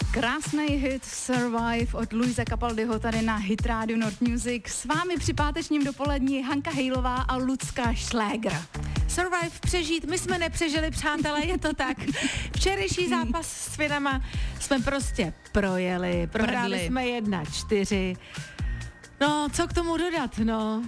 Krásný hit Survive od Luise Capaldiho tady na Hit Radio Nord Music. S vámi při pátečním dopolední Hanka Hejlová a Lucka Šlégr. Survive, přežít, my jsme nepřežili, přátelé, je to tak. Včerejší zápas s Finama jsme prostě projeli, prohráli jsme 1-4. No, co k tomu dodat, no.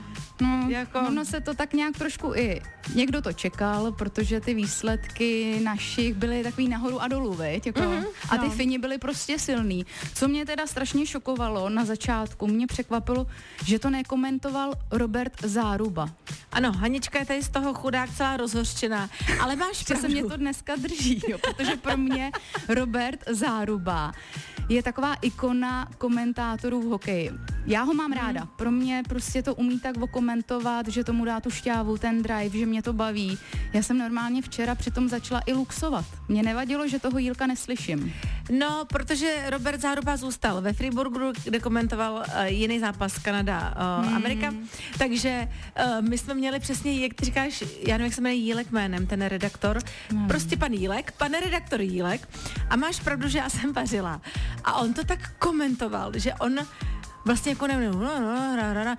Ono se to tak nějak trošku i někdo to čekal, protože ty výsledky našich byly takový nahoru a dolů, viď? A ty Fini byly prostě silný. Co mě teda strašně šokovalo na začátku, mě překvapilo, že to nekomentoval Robert Záruba. Ano, Hanička je tady z toho chudák celá rozhořčená, ale máš pravdu. Že se mě to dneska drží, jo, protože pro mě Robert Záruba je taková ikona komentátorů v hokeji. Já ho mám ráda. Pro mě prostě to umí tak okomentovat, že tomu dá tu šťávu, ten drive, že mě to baví. Já jsem normálně včera přitom začala i luxovat. Mně nevadilo, že toho Jílka neslyším. No, protože Robert Záruba zůstal ve Friburgu, kde komentoval jiný zápas Kanada-Amerika, takže my jsme měli přesně, jak ty říkáš, já nevím, jak se jmenuje Jílek jménem, ten redaktor, prostě pan Jílek, pan redaktor Jílek, a máš pravdu, že já jsem vařila. A on to tak komentoval, že on vlastně jako nevím, a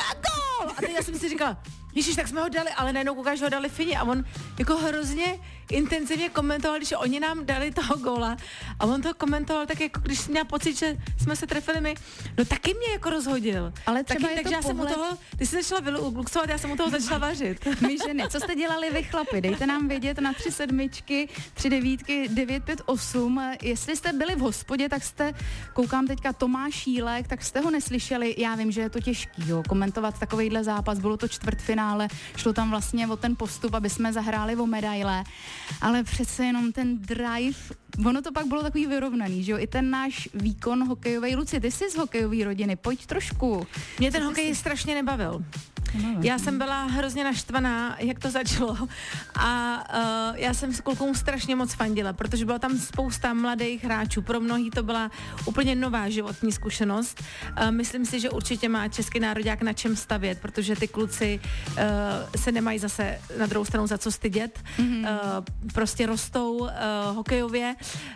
teď já jsem si říkala, Ježiš, tak jsme ho dali, ale najednou koukáš, že ho dali Fini a on jako hrozně intenzivně komentoval, když oni nám dali toho góla a on to komentoval tak jako, když měl pocit, že jsme se trefili my, no taky mě jako rozhodil. Ale třeba taky, je takže to já jsem u toho, ty jsi začala luxovat, já jsem u toho začala vařit. My ženy, co jste dělali vy chlapi? Dejte nám vědět na 3 sedmičky, 3 devítky, 958. Jestli jste byli v hospodě, tak jste, koukám teďka Tomáš Jílek, tak jste ho neslyšeli. Já vím, že je to těžký, jo, komentovat takovejhle zápas, bylo to čtvrtfinále, šlo tam vlastně o ten postup, aby jsme zahráli o medaile, ale přece jenom ten drive, ono to pak bylo takový vyrovnaný, že jo, i ten náš výkon hokejovej. Luci, ty jsi z hokejové rodiny, pojď trošku. Mě ten hokej strašně nebavil. Já jsem byla hrozně naštvaná, jak to začalo, a já jsem s klukům strašně moc fandila, protože byla tam spousta mladých hráčů, pro mnohý to byla úplně nová životní zkušenost. Myslím si, že určitě má český nároďák na čem stavět, protože ty kluci se nemají zase na druhou stranu za co stydět, prostě rostou hokejově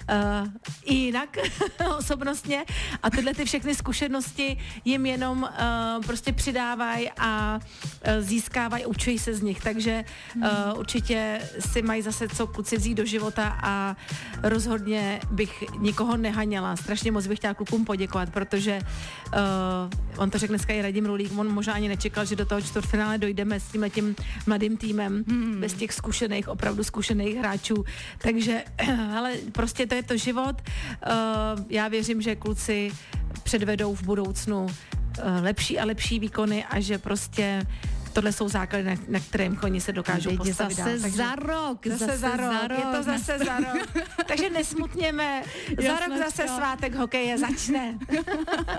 i jinak osobnostně a tyhle ty všechny zkušenosti jim jenom prostě přidávají a získávají, učí se z nich, takže určitě si mají zase co kluci vzít do života a rozhodně bych nikoho nehaněla. Strašně moc bych chtěla klukům poděkovat, protože on to řekl dneska i Radim Rulík, on možná ani nečekal, že do toho čtvrtfinále dojdeme s tímhletím mladým týmem, bez těch zkušených, opravdu zkušených hráčů, takže ale prostě to je to život. Já věřím, že kluci předvedou v budoucnu lepší a lepší výkony a že prostě tohle jsou základy, na kterém oni se dokážou postavit dál. Zase za rok. Je to zase za rok. Takže nesmutněme. Za rok zase svátek hokeje začne.